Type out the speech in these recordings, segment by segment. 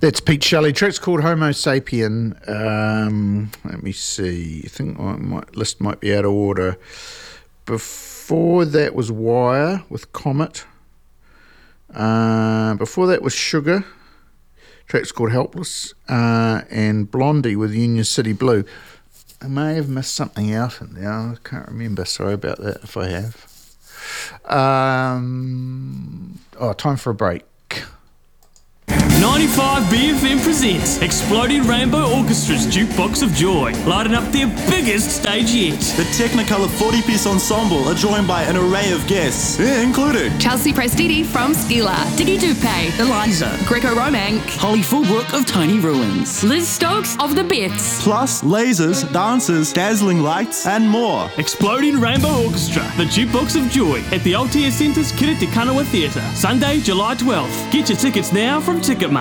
That's Pete Shelley. Track's called Homo Sapien. Let me see. I think my list might be out of order. Before that was Wire with Comet. Before that was Sugar. Track's called Helpless. And Blondie with Union City Blue. I may have missed something out in there. I can't remember. Sorry about that if I have. Time for a break. 95 BFM presents Exploding Rainbow Orchestra's Jukebox of Joy, lighting up their biggest stage yet. The Technicolor 40-piece ensemble are joined by an array of guests, including Chelsea Prestiti from Skila, Diggy Dupe, Eliza, Greco Romank, Holly Fullbrook of Tiny Ruins, Liz Stokes of The Bits, plus lasers, dancers, dazzling lights, and more. Exploding Rainbow Orchestra, the Jukebox of Joy, at the Aotea Centre's Kiri Te Kanawa Theatre, Sunday, July 12th. Get your tickets now from Ticketmaster.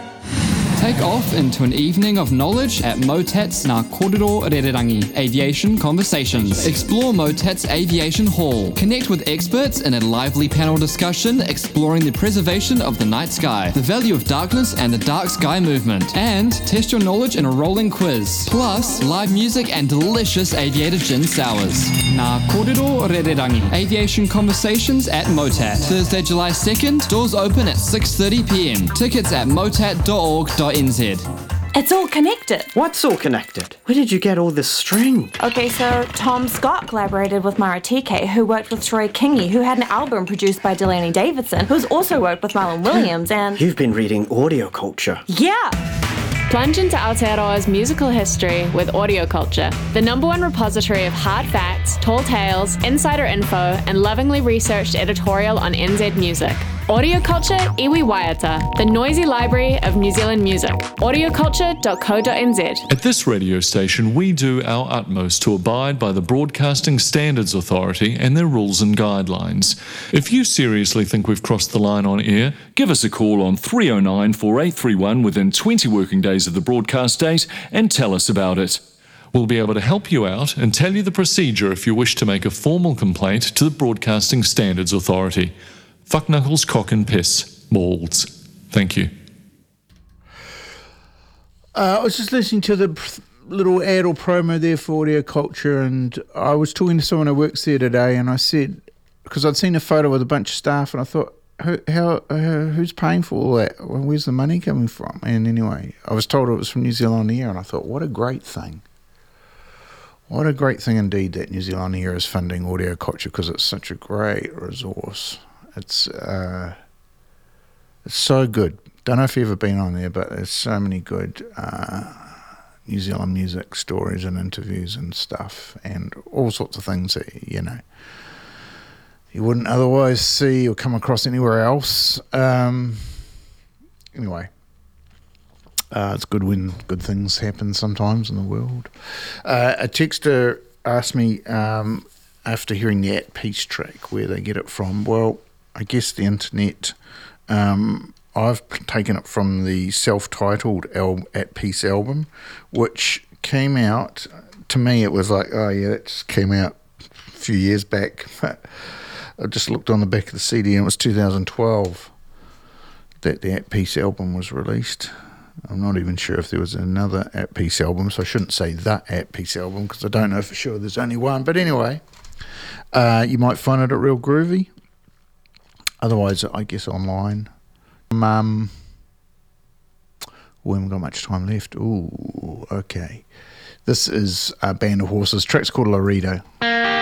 Take off into an evening of knowledge at Motat's Ngā Kōrero Rererangi Aviation Conversations. Explore Motat's Aviation Hall. Connect with experts in a lively panel discussion exploring the preservation of the night sky, the value of darkness and the dark sky movement, and test your knowledge in a rolling quiz. Plus, live music and delicious aviator gin sours. Ngā Kōrero Rererangi Aviation Conversations at Motat. Thursday, July 2nd. Doors open at 6:30 p.m. Tickets at motat.org.nz. It's all connected. What's all connected? Where did you get all this string? Okay, so Tom Scott collaborated with Mara TK, who worked with Troy Kingi, who had an album produced by Delaney Davidson, who's also worked with Marlon Williams, and... You've been reading Audio Culture. Yeah! Plunge into Aotearoa's musical history with Audio Culture, the #1 repository of hard facts, tall tales, insider info, and lovingly researched editorial on NZ music. Audio Culture Iwi Waiata, the noisy library of New Zealand music. audioculture.co.nz. At this radio station, we do our utmost to abide by the Broadcasting Standards Authority and their rules and guidelines. If you seriously think we've crossed the line on air, give us a call on 309 4831 within 20 working days of the broadcast date and tell us about it. We'll be able to help you out and tell you the procedure if you wish to make a formal complaint to the Broadcasting Standards Authority. Fuck knuckles, cock and piss. Balls. Thank you. I was just listening to the little ad or promo there for Audio Culture, and I was talking to someone who works there today, and I said, because I'd seen a photo with a bunch of staff, and I thought, who's paying for all that? Well, where's the money coming from? And anyway, I was told it was from New Zealand Air, and I thought, what a great thing. What a great thing indeed that New Zealand Air is funding Audio Culture, because it's such a great resource. It's so good. Don't know if you've ever been on there, but there's so many good New Zealand music stories and interviews and stuff, and all sorts of things that, you wouldn't otherwise see or come across anywhere else. Anyway, it's good when good things happen sometimes in the world. A texter asked me after hearing the At Peace track where they get it from. Well, I guess the internet. I've taken it from the self-titled At Peace album, which came out, to me it was like, oh yeah, that just came out a few years back. I just looked on the back of the CD and it was 2012 that the At Peace album was released. I'm not even sure if there was another At Peace album, so I shouldn't say the At Peace album because I don't know for sure there's only one. But anyway, you might find it real groovy. Otherwise, I guess online. We haven't got much time left. Ooh, okay. This is a Band of Horses. Track's called Laredo.